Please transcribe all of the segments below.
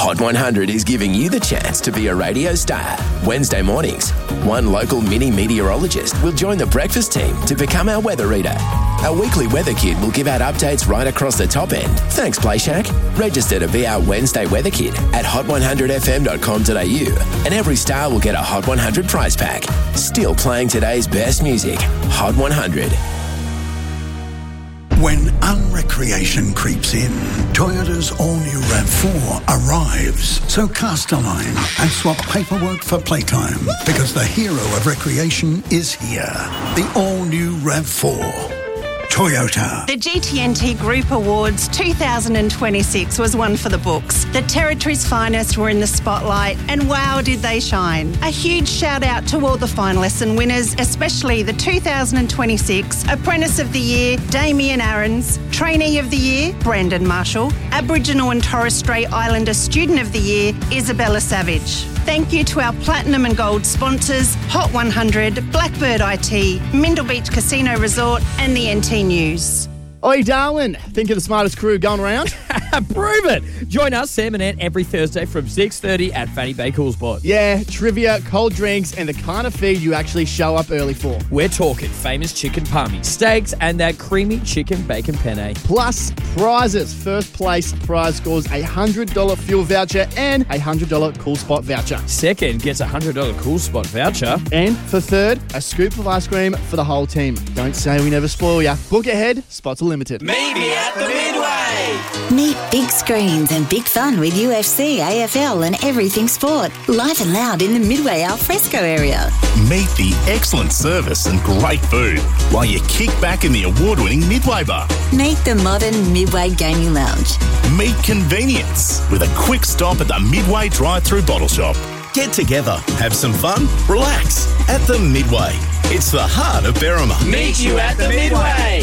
Hot 100 is giving you the chance to be a radio star. Wednesday mornings, one local mini meteorologist will join the breakfast team to become our weather reader. Our weekly weather kid will give out updates right across the top end. Thanks, PlayShack. Register to be our Wednesday weather kid at hot100fm.com.au, and every star will get a Hot 100 prize pack. Still playing today's best music. Hot 100. When unrecreation creeps in, Toyota's all-new RAV4 arrives. So cast a line and swap paperwork for playtime, because the hero of recreation is here. The all-new RAV4. Toyota. The GTNT Group Awards 2026 was one for the books. The Territory's finest were in the spotlight, and wow, did they shine. A huge shout out to all the finalists and winners, especially the 2026 Apprentice of the Year, Damien Aarons, Trainee of the Year, Brandon Marshall, Aboriginal and Torres Strait Islander Student of the Year, Isabella Savage. Thank you to our Platinum and Gold sponsors, Hot 100, Blackbird IT, Mindle Beach Casino Resort and the NT News. Oi, Darwin. Think you're the smartest crew going around? Prove it. Join us, Sam and Ant, every Thursday from 6:30 at Fanny Bay Coolspot. Yeah, trivia, cold drinks, and the kind of feed you actually show up early for. We're talking famous chicken palmy, steaks, and that creamy chicken bacon penne. Plus prizes. First place prize scores a $100 fuel voucher and a $100 Cool Spot voucher. Second gets a $100 Cool Spot voucher. And for third, a scoop of ice cream for the whole team. Don't say we never spoil ya. Book ahead. Spots are limited. Meet me at the Midway. Meet big screens and big fun with UFC, AFL and everything sport. Live and loud in the Midway alfresco area. Meet the excellent service and great food while you kick back in the award-winning Midway bar. Meet the modern Midway Gaming Lounge. Meet convenience with a quick stop at the Midway drive-through bottle shop. Get together, have some fun, relax at the Midway. It's the heart of Berrima. Meet you at the Midway.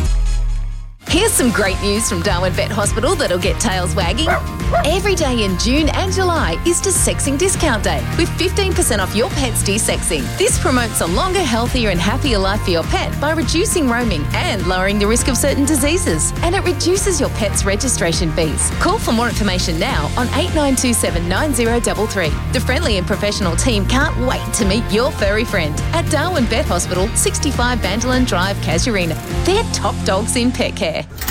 Here's some great news from Darwin Vet Hospital that'll get tails wagging. Every day in June and July is Desexing Discount Day with 15% off your pet's desexing. This promotes a longer, healthier and happier life for your pet by reducing roaming and lowering the risk of certain diseases. And it reduces your pet's registration fees. Call for more information now on 8927 9033. The friendly and professional team can't wait to meet your furry friend at Darwin Vet Hospital, 65 Bandolan Drive, Casuarina. They're top dogs in pet care.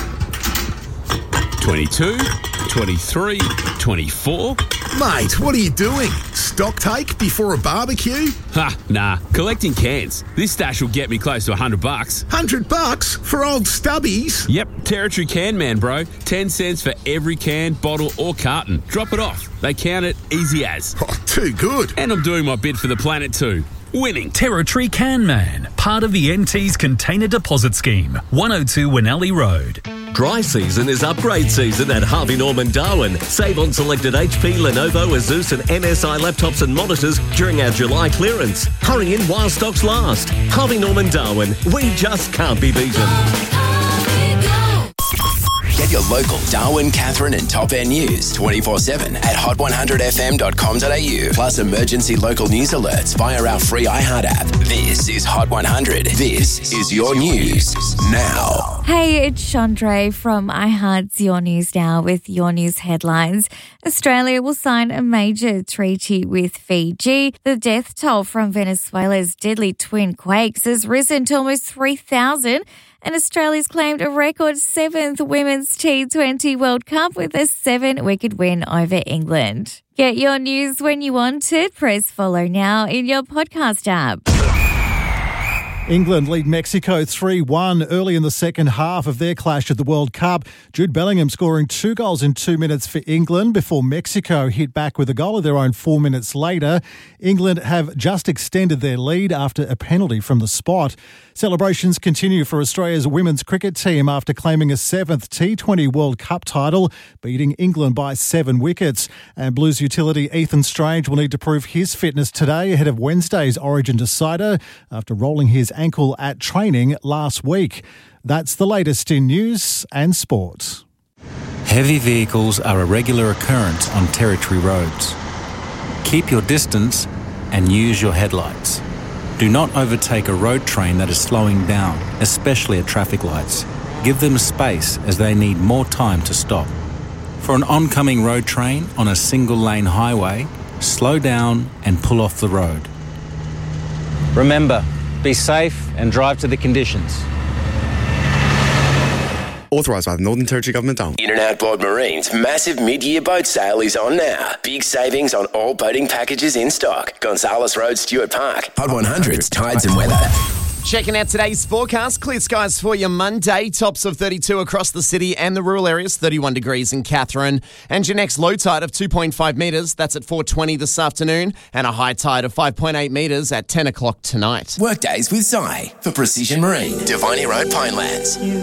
22, 23, 24. Mate, what are you doing? Stock take before a barbecue? Ha, nah. Collecting cans. This stash will get me close to $100. $100 for old stubbies? Yep, Territory Can Man, bro. 10 cents for every can, bottle or carton. Drop it off. They count it easy as. Oh, too good. And I'm doing my bit for the planet too. Winning. Territory Can Man, part of the NT's Container Deposit Scheme, 102 Winnelly Road. Dry season is upgrade season at Harvey Norman Darwin. Save on selected HP, Lenovo, Asus and MSI laptops and monitors during our July clearance. Hurry in while stocks last. Harvey Norman Darwin. We just can't be beaten. Get your local Darwin, Catherine and Top End news 24/7 at hot100fm.com.au. Plus emergency local news alerts via our free iHeart app. This is Hot 100. This is your news now. Hey, it's Chandra from iHeart's Your News Now with your news headlines. Australia will sign a major treaty with Fiji. The death toll from Venezuela's deadly twin quakes has risen to almost 3,000. And Australia's claimed a record 7th Women's T20 World Cup with a 7-wicket win over England. Get your news when you want it. Press follow now in your podcast app. England lead Mexico 3-1 early in the second half of their clash at the World Cup. Jude Bellingham scoring 2 goals in 2 minutes for England before Mexico hit back with a goal of their own 4 minutes later. England have just extended their lead after a penalty from the spot. Celebrations continue for Australia's women's cricket team after claiming a 7th T20 World Cup title, beating England by 7 wickets. And Blues utility Ethan Strange will need to prove his fitness today ahead of Wednesday's Origin decider after rolling his ankle at training last week. That's the latest in news and sport. Heavy vehicles are a regular occurrence on Territory roads. Keep your distance and use your headlights. Do not overtake a road train that is slowing down, especially at traffic lights. Give them space as they need more time to stop. For an oncoming road train on a single-lane highway, slow down and pull off the road. Remember, be safe and drive to the conditions. Authorised by the Northern Territory Government. In and Outboard Marine's massive mid-year boat sale is on now. Big savings on all boating packages in stock. Gonzales Road, Stuart Park. Hot 100's Tides and Weather. Checking out today's forecast. Clear skies for your Monday. Tops of 32 across the city and the rural areas. 31 degrees in Katherine. And your next low tide of 2.5 metres. That's at 4:20 this afternoon. And a high tide of 5.8 metres at 10 o'clock tonight. Workdays with Si for Precision Marine. Diviny Road, Pinelands.